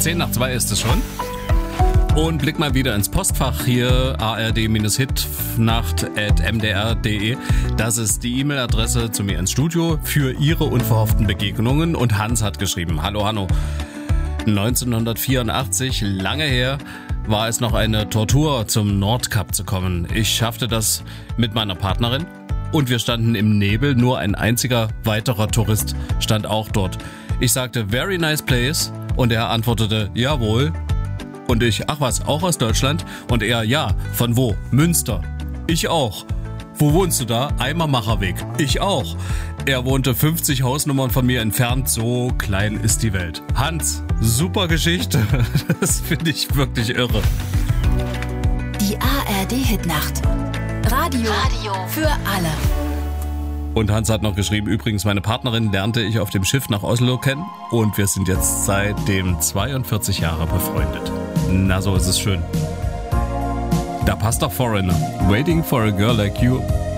10:10 ist es schon. Und blick mal wieder ins Postfach hier, ard-hitnacht@mdr.de. Das ist die E-Mail-Adresse zu mir ins Studio für Ihre unverhofften Begegnungen. Und Hans hat geschrieben, hallo Hanno, 1984, lange her, war es noch eine Tortur, zum Nordkap zu kommen. Ich schaffte das mit meiner Partnerin und wir standen im Nebel, nur ein einziger weiterer Tourist stand auch dort. Ich sagte, very nice place, und er antwortete, jawohl. Und ich, ach was, auch aus Deutschland? Und er, ja, von wo? Münster. Ich auch. Wo wohnst du da? Eimermacherweg. Ich auch. Er wohnte 50 Hausnummern von mir entfernt, so klein ist die Welt. Hans, super Geschichte. Das finde ich wirklich irre. Die ARD-Hitnacht. Radio für alle. Und Hans hat noch geschrieben, übrigens, meine Partnerin lernte ich auf dem Schiff nach Oslo kennen und wir sind jetzt seitdem 42 Jahre befreundet. Na, so ist es schön. Da passt doch Foreigner. Waiting for a girl like you.